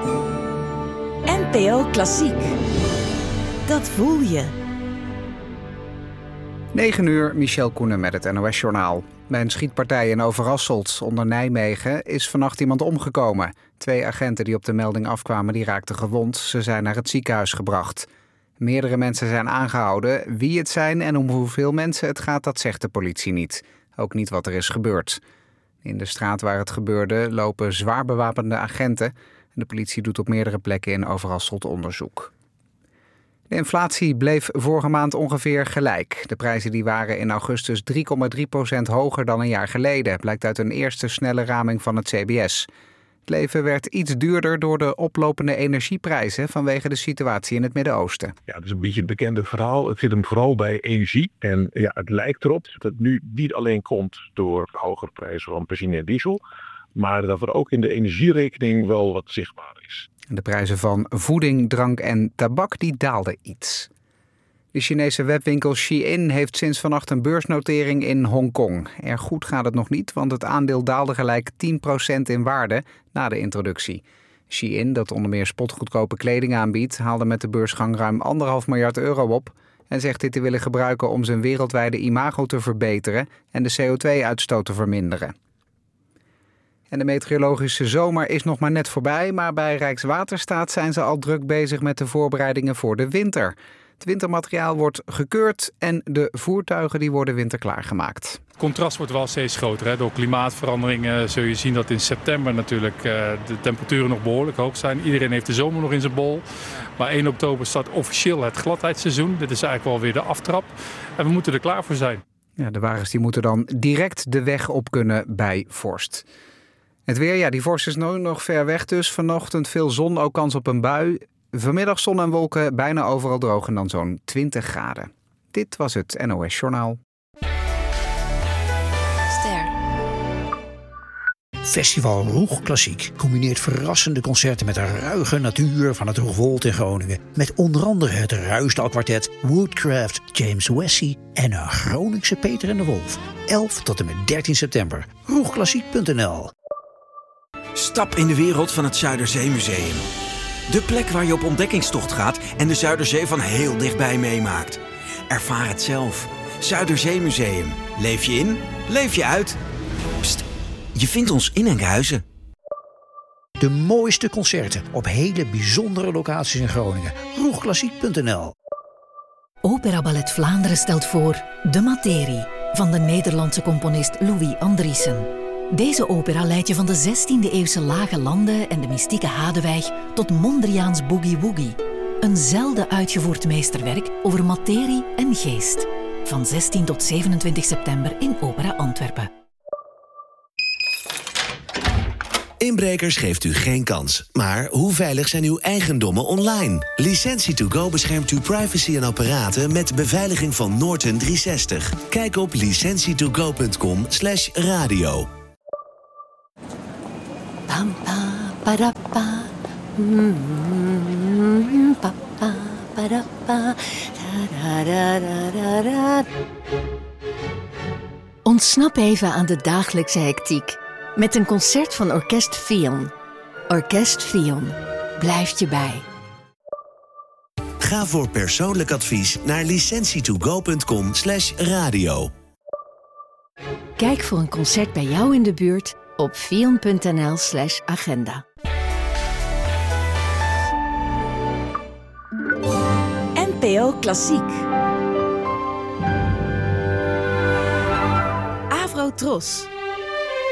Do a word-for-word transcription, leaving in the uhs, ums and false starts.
N P O Klassiek. Dat voel je. negen uur, Michel Koenen met het N O S-journaal. Bij een schietpartij in Overasselt onder Nijmegen is vannacht iemand omgekomen. Twee agenten die op de melding afkwamen die raakten gewond. Ze zijn naar het ziekenhuis gebracht. Meerdere mensen zijn aangehouden. Wie het zijn en om hoeveel mensen het gaat, dat zegt de politie niet. Ook niet wat er is gebeurd. In de straat waar het gebeurde lopen zwaar bewapende agenten. De politie doet op meerdere plekken in Overasselt onderzoek. De inflatie bleef vorige maand ongeveer gelijk. De prijzen die waren in augustus drie komma drie procent hoger dan een jaar geleden, blijkt uit een eerste snelle raming van het C B S. Het leven werd iets duurder door de oplopende energieprijzen vanwege de situatie in het Midden-Oosten. Ja, dat is een beetje het bekende verhaal. Het zit hem vooral bij energie. En ja, het lijkt erop dat het nu niet alleen komt door hogere prijzen van benzine en diesel, maar dat er ook in de energierekening wel wat zichtbaar is. De prijzen van voeding, drank en tabak die daalden iets. De Chinese webwinkel Shein heeft sinds vannacht een beursnotering in Hongkong. Erg goed gaat het nog niet, want het aandeel daalde gelijk tien procent in waarde na de introductie. Shein, dat onder meer spotgoedkope kleding aanbiedt, haalde met de beursgang ruim anderhalf miljard euro op en zegt dit te willen gebruiken om zijn wereldwijde imago te verbeteren en de C O twee uitstoot te verminderen. En de meteorologische zomer is nog maar net voorbij, maar bij Rijkswaterstaat zijn ze al druk bezig met de voorbereidingen voor de winter. Het wintermateriaal wordt gekeurd en de voertuigen die worden winterklaar gemaakt. Het contrast wordt wel steeds groter. Hè. Door klimaatveranderingen zul je zien dat in september natuurlijk uh, de temperaturen nog behoorlijk hoog zijn. Iedereen heeft de zomer nog in zijn bol. Maar één oktober start officieel het gladheidsseizoen. Dit is eigenlijk wel weer de aftrap. En we moeten er klaar voor zijn. Ja, de wagens die moeten dan direct de weg op kunnen bij vorst. Het weer, ja, die vorst is nu nog ver weg dus. Vanochtend veel zon, ook kans op een bui. Vanmiddag zon en wolken, bijna overal droog en dan zo'n twintig graden. Dit was het N O S-journaal. Ster. Festival Roeg Klassiek combineert verrassende concerten met de ruige natuur van het Roegwold in Groningen. Met onder andere het Ruisdaal-kwartet, Woodcraft, James Wessie en een Groningse Peter en de Wolf. elf tot en met dertien september. roegklassiek punt n l. Stap in de wereld van het Zuiderzeemuseum. De plek waar je op ontdekkingstocht gaat en de Zuiderzee van heel dichtbij meemaakt. Ervaar het zelf. Zuiderzeemuseum. Leef je in, leef je uit. Pst, je vindt ons in Enkhuizen. De mooiste concerten op hele bijzondere locaties in Groningen. roegklassiek punt n l. Opera Ballet Vlaanderen stelt voor De Materie van de Nederlandse componist Louis Andriessen. Deze opera leidt je van de zestiende-eeuwse lage landen en de mystieke Hadewijk tot Mondriaans Boogie Woogie. Een zelden uitgevoerd meesterwerk over materie en geest. Van zestien tot zevenentwintig september in Opera Antwerpen. Inbrekers geeft u geen kans. Maar hoe veilig zijn uw eigendommen online? Licentie to go beschermt uw privacy en apparaten met beveiliging van Norton driehonderdzestig. Kijk op licentie to go punt com slash radio. Pam, pa, para, pa. Mm, pa, pa, para, pa. Da, da, da, da, da. Ontsnap even aan de dagelijkse hectiek met een concert van Orkest Fion. Orkest Fion blijft je bij. Ga voor persoonlijk advies naar licentie to go punt com slash radio. Kijk voor een concert bij jou in de buurt op fion punt n l slash agenda. N P O Klassiek. Avro Tros.